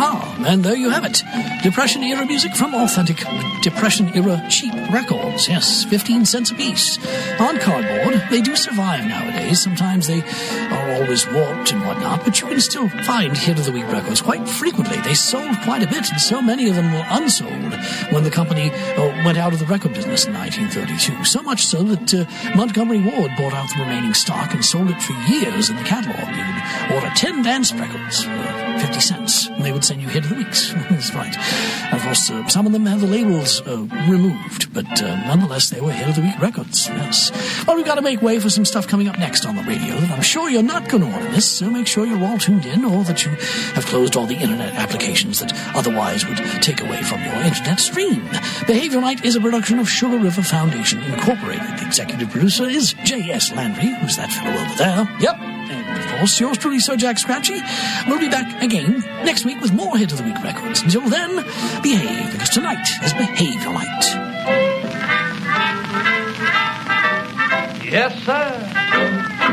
And there you have it. Depression-era music from authentic Depression-era cheap records. Yes, 15 cents a piece. On cardboard, they do survive nowadays. Sometimes they are always warped and whatnot, but you can still find Hit of the Week records quite frequently. They sold quite a bit, and so many of them were unsold when the company went out of the record business in 1932. So much so that Montgomery Ward bought out the remaining stock and sold it for years in the catalog. You would order 10 dance records for 50 cents, and they would send you Hit of the Weeks. That's right. And of course, some of them had the labels removed, but nonetheless, they were Hit of the Week records. Yes. Well, we've got to make way for some stuff coming up next on the radio that I'm sure you're not going to want to miss, so make sure you're all tuned in, or that you have closed all the internet applications that otherwise would take away from your internet stream. Behavior Night is a production of Sugar River Foundation Incorporated. The executive producer is J.S. Landry, who's that fellow over there. Yep. And of course, yours truly, Sir Jack Scratchy. We'll be back again next week with more Hit of the Week records. Until then, behave, because tonight is Behavior Night. Yes, sir.